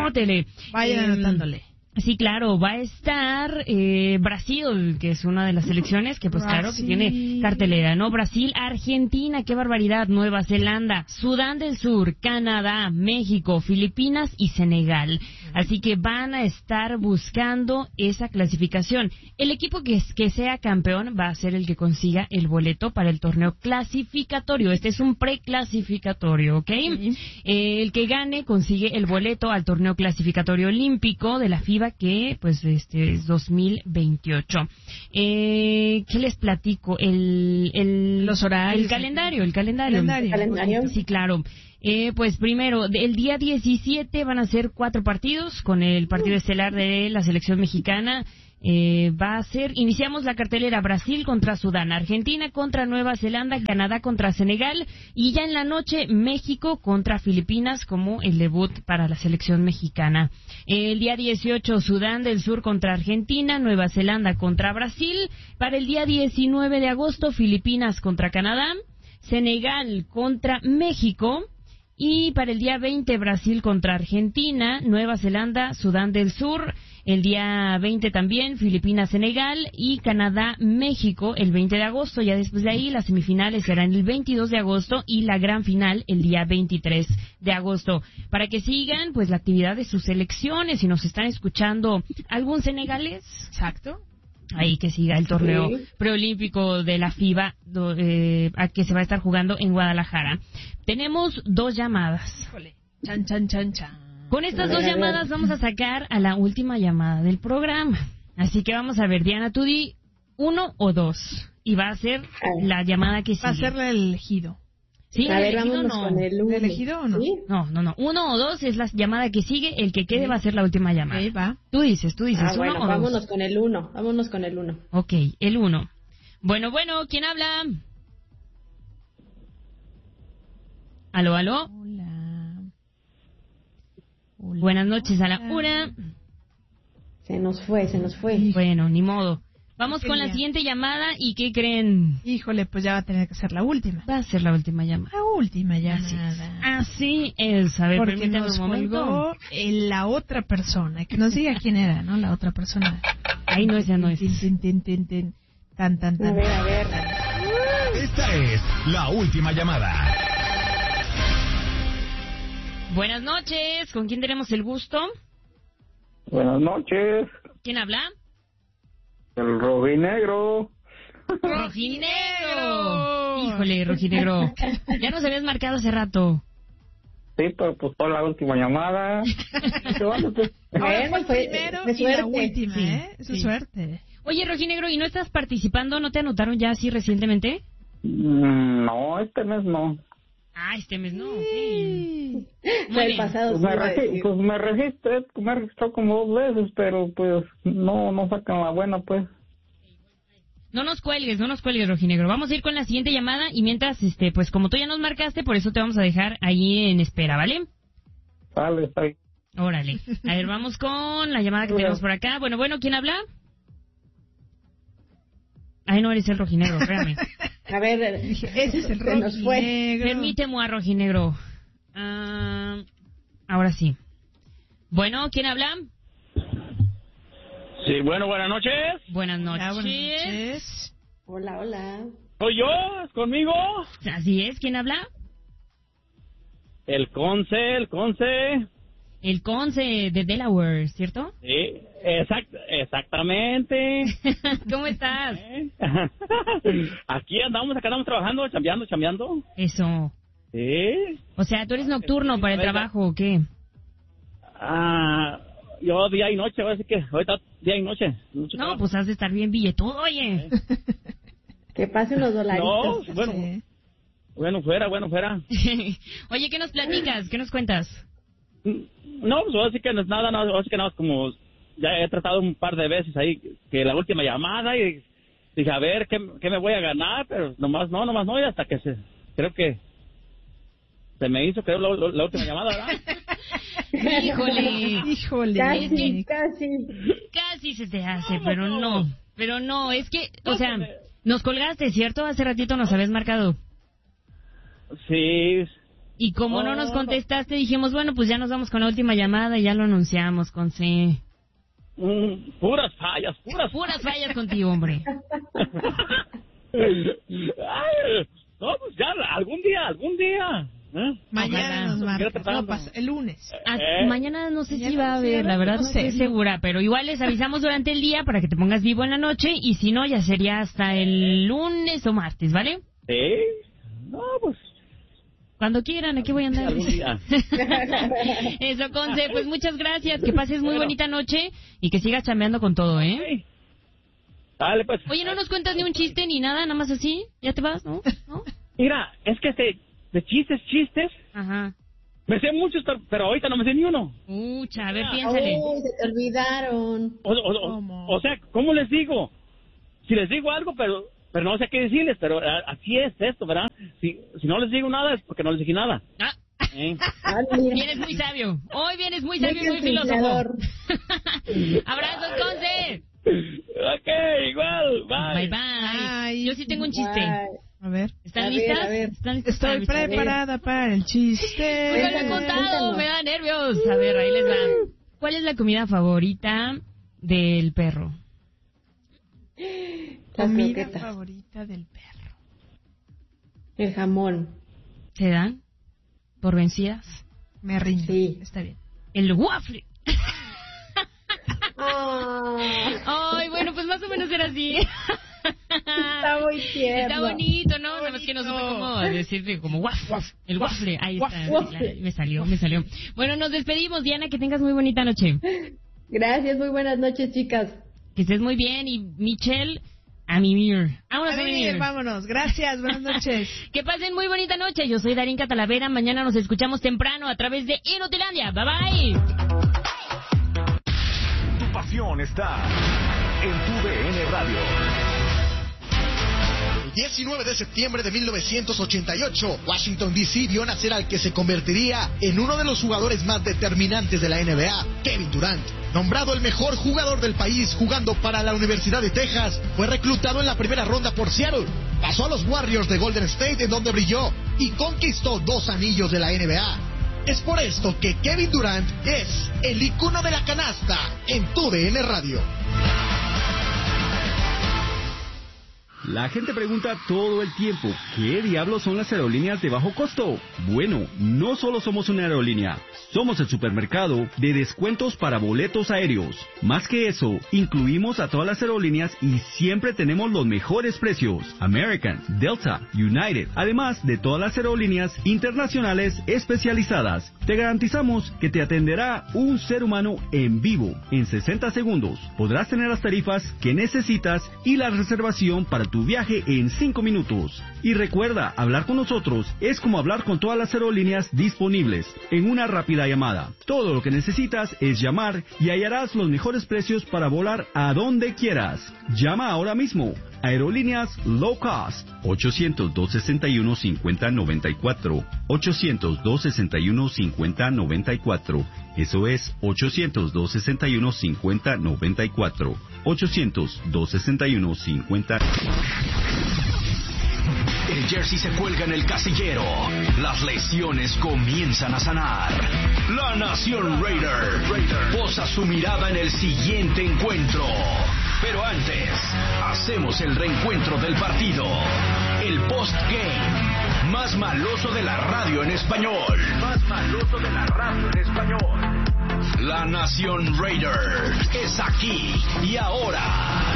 Vayan anotándole. Sí, claro, va a estar Brasil, que es una de las selecciones que, pues claro, que tiene cartelera, ¿no? Brasil, Argentina, qué barbaridad, Nueva Zelanda, Sudán del Sur, Canadá, México, Filipinas y Senegal. Así que van a estar buscando esa clasificación. El equipo que sea campeón va a ser el que consiga el boleto para el torneo clasificatorio. Este es un preclasificatorio, ¿ok? El que gane consigue el boleto al torneo clasificatorio olímpico de la FIBA, que pues es 2028. ¿Qué les platico? Los horarios. El calendario. Sí, claro. Pues primero, el día 17 van a ser 4 partidos con el partido estelar de la selección mexicana. Iniciamos la cartelera: Brasil contra Sudán, Argentina contra Nueva Zelanda, Canadá contra Senegal, y ya en la noche México contra Filipinas como el debut para la selección mexicana. El día 18 Sudán del Sur contra Argentina, Nueva Zelanda contra Brasil. Para el día 19 de agosto Filipinas contra Canadá, Senegal contra México. Y para el día 20, Brasil contra Argentina, Nueva Zelanda, Sudán del Sur. El día 20 también, Filipinas, Senegal, y Canadá, México, el 20 de agosto. Ya después de ahí, las semifinales serán el 22 de agosto y la gran final el día 23 de agosto. Para que sigan, pues, la actividad de sus selecciones. Si nos están escuchando algún senegalés. Exacto. Ahí que siga el torneo preolímpico de la FIBA, a que se va a estar jugando en Guadalajara. Tenemos 2 llamadas. Chan, chan, chan, chan. Con estas 2 llamadas vamos a sacar a la última llamada del programa. Así que vamos a ver, Diana, tú di 1 o 2. Y va a ser la llamada que sigue. Va a ser el elegido. Sí, a ver, elegido vámonos con el 1. ¿El elegido o no? ¿Sí? No. 1 o 2 es la llamada que sigue. El que quede va a ser la última llamada. Ahí va. Tú dices. Bueno, 1 o 2. vámonos con el 1. Ok, el 1. Bueno, ¿quién habla? ¿Aló? Hola. Buenas noches a la 1. Se nos fue. Bueno, ni modo. Vamos con la siguiente llamada. ¿Y qué creen? Híjole, pues ya va a tener que ser la última. Va a ser la última llamada. La última llamada. Así es. A ver, porque permítame nos un momento. La otra persona. Que nos diga quién era, ¿no? La otra persona. Ahí no es, ya no es. Tan. A ver. Esta es la última llamada. Buenas noches. ¿Con quién tenemos el gusto? Buenas noches. ¿Quién habla? El Rojinegro. ¡Rojinegro! Híjole, Rojinegro. Ya nos habías marcado hace rato. Sí, pero pues fue la última llamada. Ahora fue el primero y la última, Eso es suerte. Oye, Rojinegro, ¿y no estás participando? ¿No te anotaron ya así recientemente? No, este mes no. Ah, este mes no. Okay. Fue el pasado. Pues me registré como 2 veces, pero pues no sacan la buena, pues. No nos cuelgues, Rojinegro. Vamos a ir con la siguiente llamada y mientras, pues como tú ya nos marcaste, por eso te vamos a dejar ahí en espera, ¿vale? Vale, está bien. Órale. A ver, vamos con la llamada que tenemos por acá. Bueno, ¿quién habla? Ay, no eres el Rojinegro, espérame. A ver, ese es el Rojinegro. Permíteme a Rojinegro. Ahora sí. Bueno, ¿quién habla? Sí, buenas noches. Buenas noches. Buenas noches. Hola. ¿Soy yo? ¿Es conmigo? Así es, ¿quién habla? El Conce. El Conce de Delaware, ¿cierto? Sí, exactamente. ¿Cómo estás? Aquí andamos trabajando, chambeando. Eso. Sí. O sea, ¿tú eres nocturno para el trabajo o qué? Yo día y noche, así que ahorita día y noche. No, pues has de estar bien billetudo, oye. Que pasen los dolaritos. No, bueno, fuera. Oye, ¿qué nos platicas? ¿Qué nos cuentas? No, pues así que no es nada, como ya he tratado un par de veces ahí, que la última llamada, y dije, a ver, ¿qué me voy a ganar? Pero nomás no, y hasta que creo que se me hizo que era la última llamada, ¿verdad? Híjole. Casi se te hace, pero no, es que, o sea, nos colgaste, ¿cierto? Hace ratito nos habías marcado. Sí. Y como no nos contestaste, dijimos, bueno, pues ya nos vamos con la última llamada y ya lo anunciamos, Conce. Puras fallas contigo, hombre. Ay, no, pues ya, algún día. Mañana nos marca, el lunes. Mañana no sé si va a haber, la verdad no estoy segura, pero igual les avisamos durante el día para que te pongas vivo en la noche y si no, ya sería hasta el lunes o martes, ¿vale? Sí, no, pues... Cuando quieran, aquí voy a andar. Eso, Conce, pues muchas gracias, que pases muy bonita noche y que sigas chambeando con todo, ¿eh? Dale, pues. Oye, ¿no nos cuentas ni un chiste ni nada, nada más así? ¿Ya te vas, no? Mira, es que de chistes. Ajá. Me sé muchos, pero ahorita no me sé ni uno. A ver, piénsale. Se te olvidaron. O sea, ¿cómo les digo? Si les digo algo, pero no sé qué decirles, pero así es esto, ¿verdad? Si no les digo nada es porque no les dije nada. Vienes muy sabio. Hoy vienes muy sabio y muy filósofo. Abrazos, Conce. Ok, igual. Bye. Yo sí tengo un chiste. Bye. A ver. ¿Están listas? Estoy preparada para el chiste. Me lo he contado, me da nervios. A ver, ahí les va. ¿Cuál es la comida favorita del perro? Comida favorita del perro. El jamón. ¿Se dan por vencidas? Me rindo. Sí. Está bien. El waffle. Ay, bueno, pues más o menos era así. Está muy tierno. Está bonito, ¿no? Nada más que no supe cómo decirte como waffle. El waffle. Ahí está. Me salió. Bueno, nos despedimos, Diana, que tengas muy bonita noche. Gracias, muy buenas noches, chicas. Que estés muy bien. Y Michelle, a mimir. Vámonos. Gracias, buenas noches. Que pasen muy bonita noche. Yo soy Darinka Talavera. Mañana nos escuchamos temprano a través de Inutilandia. Bye bye. Tu pasión está en tu DN Radio. El 19 de septiembre de 1988, Washington D.C. vio nacer al que se convertiría en uno de los jugadores más determinantes de la NBA, Kevin Durant. Nombrado el mejor jugador del país jugando para la Universidad de Texas, fue reclutado en la primera ronda por Seattle. Pasó a los Warriors de Golden State, en donde brilló y conquistó 2 anillos de la NBA. Es por esto que Kevin Durant es el icono de la canasta en tu DN Radio. La gente pregunta todo el tiempo, ¿qué diablos son las aerolíneas de bajo costo? Bueno, no solo somos una aerolínea, somos el supermercado de descuentos para boletos aéreos. Más que eso, incluimos a todas las aerolíneas y siempre tenemos los mejores precios. American, Delta, United, además de todas las aerolíneas internacionales especializadas. Te garantizamos que te atenderá un ser humano en vivo. En 60 segundos podrás tener las tarifas que necesitas y la reservación para tu viaje en 5 minutos. Y recuerda, hablar con nosotros es como hablar con todas las aerolíneas disponibles en una rápida llamada. Todo lo que necesitas es llamar y hallarás los mejores precios para volar a donde quieras. Llama ahora mismo. Aerolíneas Low Cost 800-261-5094 800-261-5094. Eso es 800-261-5094 800-261-50. El jersey se cuelga en el casillero. Las lesiones comienzan a sanar. La Nación Raider posa su mirada en el siguiente encuentro. Pero antes, hacemos el reencuentro del partido. El post-game más maloso de la radio en español. La Nación Raider es aquí y ahora.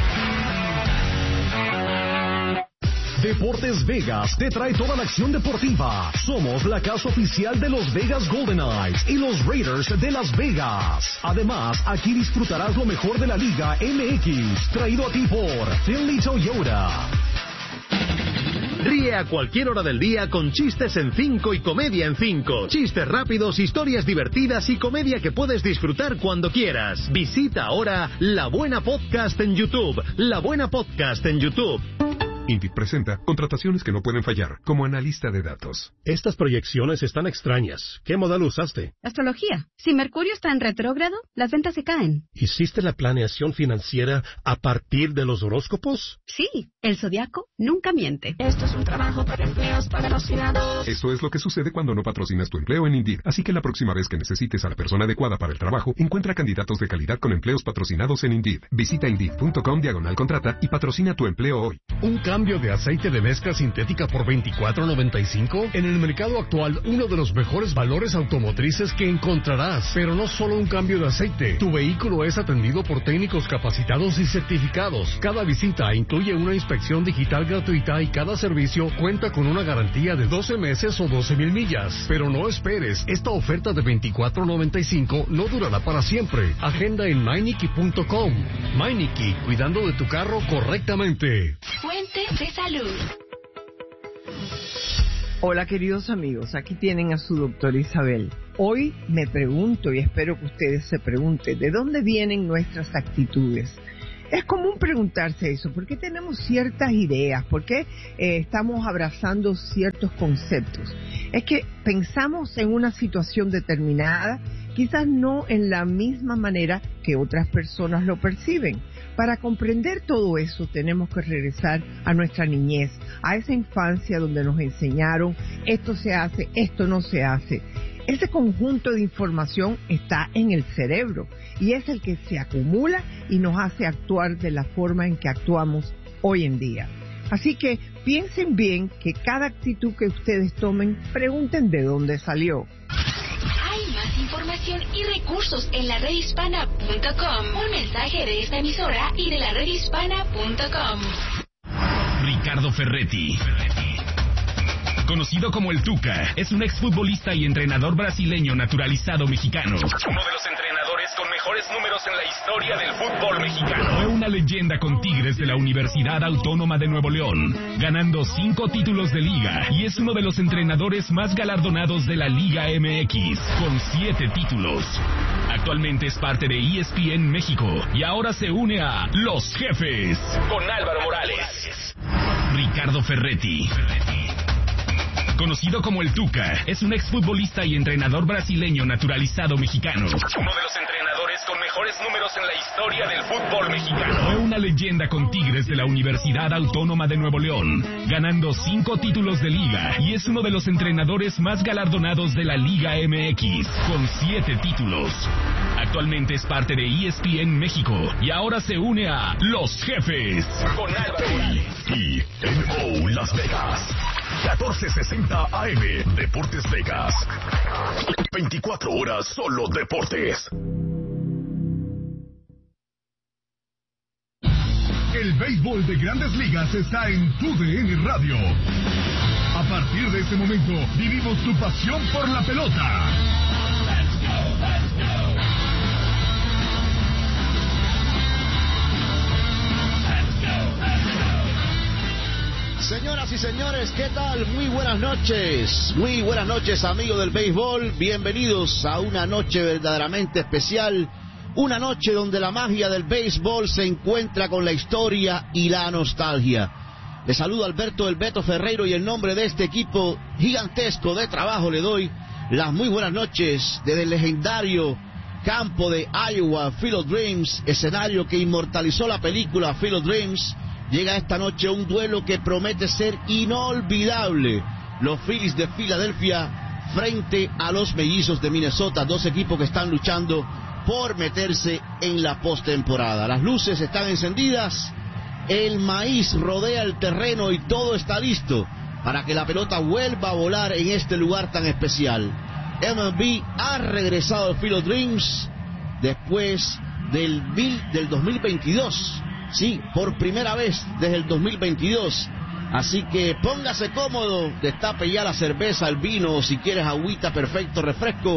Deportes Vegas te trae toda la acción deportiva. Somos la casa oficial de los Vegas Golden Knights y los Raiders de Las Vegas. Además, aquí disfrutarás lo mejor de la Liga MX, traído a ti por Finley Toyota. Ríe a cualquier hora del día con chistes en 5 y comedia en 5. Chistes rápidos, historias divertidas y comedia que puedes disfrutar cuando quieras. Visita ahora La Buena Podcast en YouTube. La Buena Podcast en YouTube. Indeed presenta contrataciones que no pueden fallar, como analista de datos. Estas proyecciones están extrañas. ¿Qué modelo usaste? Astrología. Si Mercurio está en retrógrado, las ventas se caen. ¿Hiciste la planeación financiera a partir de los horóscopos? Sí, el zodiaco nunca miente. Esto es un trabajo para empleos patrocinados. Esto es lo que sucede cuando no patrocinas tu empleo en Indeed. Así que la próxima vez que necesites a la persona adecuada para el trabajo, encuentra candidatos de calidad con empleos patrocinados en Indeed. Visita Indeed.com/contrata y patrocina tu empleo hoy. ¿Un cambio de aceite de mezcla sintética por $24.95? En el mercado actual, uno de los mejores valores automotrices que encontrarás. Pero no solo un cambio de aceite. Tu vehículo es atendido por técnicos capacitados y certificados. Cada visita incluye una inspección digital gratuita y cada servicio cuenta con una garantía de 12 meses o 12,000 millas. Pero no esperes, esta oferta de $24.95 no durará para siempre. Agenda en Meineke.com. Meineke, cuidando de tu carro correctamente. Fuente de salud. Hola queridos amigos, aquí tienen a su doctora Isabel. Hoy me pregunto y espero que ustedes se pregunten, ¿de dónde vienen nuestras actitudes? Es común preguntarse eso, ¿por qué tenemos ciertas ideas? ¿Por qué estamos abrazando ciertos conceptos? Es que pensamos en una situación determinada, quizás no en la misma manera que otras personas lo perciben. Para comprender todo eso tenemos que regresar a nuestra niñez, a esa infancia donde nos enseñaron esto se hace, esto no se hace. Ese conjunto de información está en el cerebro y es el que se acumula y nos hace actuar de la forma en que actuamos hoy en día. Así que piensen bien que cada actitud que ustedes tomen, pregunten de dónde salió. Hay más información y recursos en la redhispana.com. Un mensaje de esta emisora y de la redhispana.com. Ricardo Ferretti, conocido como el Tuca, es un exfutbolista y entrenador brasileño naturalizado mexicano. Uno de los entrenadores con mejores números en la historia del fútbol mexicano. Fue una leyenda con Tigres de la Universidad Autónoma de Nuevo León, ganando 5 títulos de liga, y es uno de los entrenadores más galardonados de la Liga MX, con 7 títulos. Actualmente es parte de ESPN México y ahora se une a Los Jefes con Álvaro Morales. Ricardo Ferretti, conocido como el Tuca, es un exfutbolista y entrenador brasileño naturalizado mexicano. Uno de los entrenadores con mejores números en la historia del fútbol mexicano. Fue una leyenda con Tigres de la Universidad Autónoma de Nuevo León, ganando 5 títulos de liga, y es uno de los entrenadores más galardonados de la Liga MX, con 7 títulos. Actualmente es parte de ESPN México y ahora se une a Los Jefes con Álvaro Morales. TNO Las Vegas, 1460 AM, Deportes Vegas. 24 horas solo deportes. El béisbol de Grandes Ligas está en TUDN Radio. A partir de este momento, vivimos tu pasión por la pelota. Let's go, let's go. Señoras y señores, ¿qué tal? Muy buenas noches amigos del béisbol, bienvenidos a una noche verdaderamente especial, una noche donde la magia del béisbol se encuentra con la historia y la nostalgia. Les saludo Alberto El Beto Ferreiro y en nombre de este equipo gigantesco de trabajo le doy las muy buenas noches desde el legendario campo de Iowa, Field of Dreams, escenario que inmortalizó la película Field of Dreams. Llega esta noche un duelo que promete ser inolvidable. Los Phillies de Filadelfia frente a los Mellizos de Minnesota, dos equipos que están luchando por meterse en la postemporada. Las luces están encendidas, el maíz rodea el terreno y todo está listo para que la pelota vuelva a volar en este lugar tan especial. MLB ha regresado al Field of Dreams después del 2022. Sí, por primera vez desde el 2022. Así que póngase cómodo, destape ya la cerveza, el vino, o si quieres agüita, perfecto, refresco,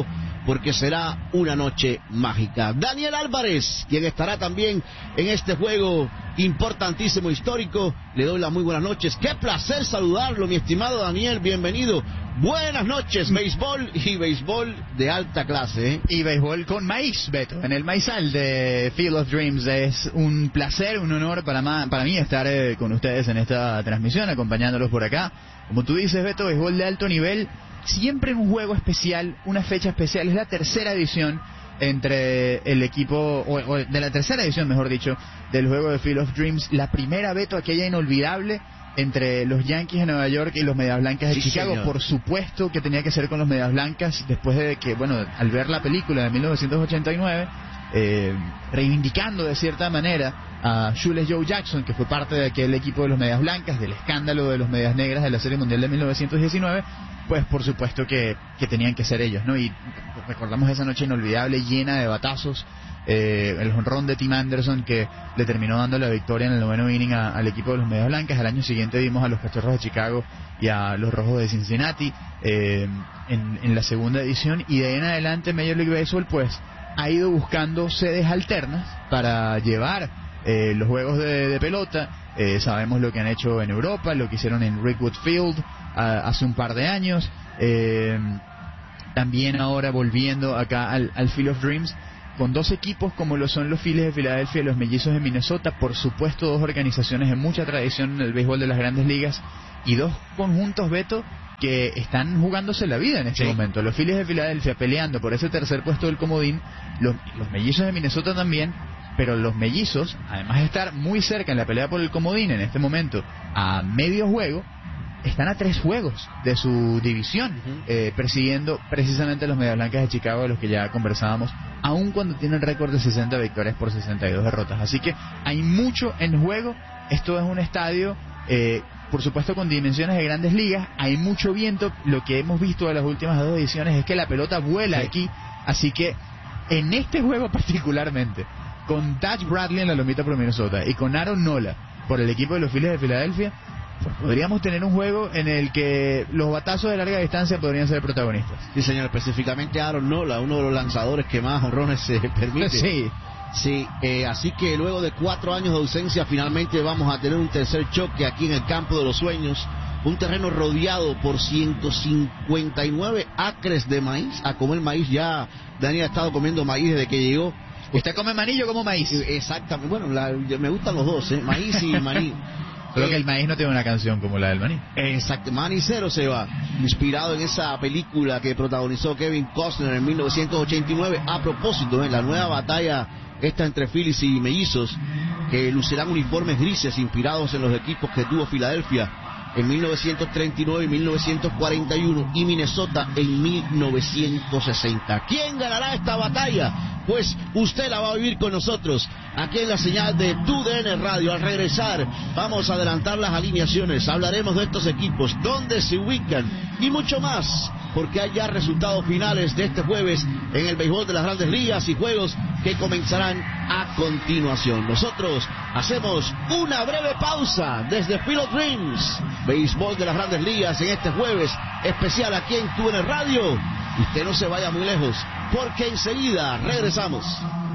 porque será una noche mágica. Daniel Álvarez, quien estará también en este juego importantísimo, histórico, le doy las muy buenas noches. Qué placer saludarlo, mi estimado Daniel, bienvenido. Buenas noches, béisbol y béisbol de alta clase, ¿eh? Y béisbol con maíz, Beto, en el maizal de Field of Dreams. Es un placer, un honor para mí estar con ustedes en esta transmisión, acompañándolos por acá. Como tú dices, Beto, béisbol de alto nivel, siempre en un juego especial, una fecha especial. Es la tercera edición entre el equipo, o de la tercera edición, mejor dicho, del juego de Field of Dreams. La primera, Beto, aquella inolvidable entre los Yankees de Nueva York y los Medias Blancas de Chicago. Señor. Por supuesto que tenía que ser con los Medias Blancas, después de que, bueno, al ver la película de 1989, reivindicando de cierta manera a Shoeless Joe Jackson, que fue parte de aquel equipo de los Medias Blancas, del escándalo de los Medias Negras de la Serie Mundial de 1919, pues por supuesto que tenían que ser ellos, ¿no? Y recordamos esa noche inolvidable, llena de batazos, el jonrón de Tim Anderson que le terminó dando la victoria en el 9º inning al equipo de los Medias Blancas. Al año siguiente vimos a los Cachorros de Chicago y a los Rojos de Cincinnati en la segunda edición, y de ahí en adelante Major League Baseball pues ha ido buscando sedes alternas para llevar los juegos de pelota. Sabemos lo que han hecho en Europa, lo que hicieron en Rickwood Field hace un par de años, también ahora volviendo acá al Field of Dreams con dos equipos como lo son los Phillies de Filadelfia y los Mellizos de Minnesota. Por supuesto, dos organizaciones de mucha tradición en el béisbol de las Grandes Ligas y dos conjuntos, Beto, que están jugándose la vida en este momento. Los Phillies de Filadelfia peleando por ese tercer puesto del comodín, los Mellizos de Minnesota también, pero los Mellizos, además de estar muy cerca en la pelea por el comodín en este momento, a medio juego, están a 3 juegos de su división, persiguiendo precisamente a los Medias Blancas de Chicago, de los que ya conversábamos, aun cuando tienen récord de 60 victorias por 62 derrotas. Así que hay mucho en juego. Esto es un estadio, por supuesto, con dimensiones de Grandes Ligas. Hay mucho viento. Lo que hemos visto de las últimas 2 ediciones es que la pelota vuela aquí. Así que en este juego particularmente, con Taj Bradley en la lomita por Minnesota y con Aaron Nola por el equipo de los Phillies de Filadelfia, pues podríamos tener un juego en el que los batazos de larga distancia podrían ser protagonistas. Sí, señor, específicamente Aaron Nola, uno de los lanzadores que más honrones se permite. Sí, así que luego de 4 años de ausencia, finalmente vamos a tener un tercer choque aquí en el Campo de los Sueños, un terreno rodeado por 159 acres de maíz. A comer maíz, ya Daniel ha estado comiendo maíz desde que llegó. ¿Usted come maní, yo como maíz? Exactamente, bueno, me gustan los dos, maíz y maní. Creo que el maíz no tiene una canción como la del maní. Exacto, Manicero se va, inspirado en esa película que protagonizó Kevin Costner en 1989. A propósito, en la nueva batalla esta entre Phillies y Mellizos, que lucirán uniformes grises inspirados en los equipos que tuvo Filadelfia en 1939 y 1941 y Minnesota en 1960. ¿Quién ganará esta batalla? Pues usted la va a vivir con nosotros aquí en la señal de TUDN Radio. Al regresar vamos a adelantar las alineaciones, hablaremos de estos equipos, dónde se ubican y mucho más, porque hay ya resultados finales de este jueves en el béisbol de las Grandes Ligas y juegos que comenzarán a continuación. Nosotros hacemos una breve pausa desde Field of Dreams, béisbol de las Grandes Ligas en este jueves especial aquí en TUDN Radio. Usted no se vaya muy lejos, porque enseguida regresamos.